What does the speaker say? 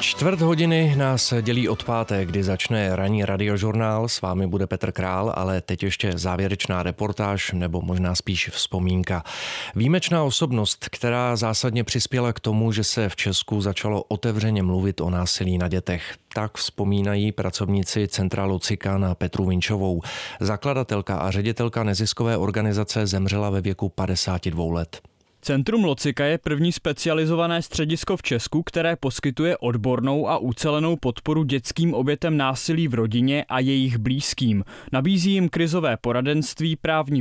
Čtvrt hodiny nás dělí od páté, kdy začne ranní radiožurnál. S vámi bude Petr Král, ale teď ještě závěrečná reportáž, nebo možná spíš vzpomínka. Výjimečná osobnost, která zásadně přispěla k tomu, že se v Česku začalo otevřeně mluvit o násilí na dětech. Tak vzpomínají pracovníci Centra Locika na Petru Vinčovou. Zakladatelka a ředitelka neziskové organizace zemřela ve věku 52 let. Centrum Locika je první specializované středisko v Česku, které poskytuje odbornou a ucelenou podporu dětským obětem násilí v rodině a jejich blízkým. Nabízí jim krizové poradenství, právní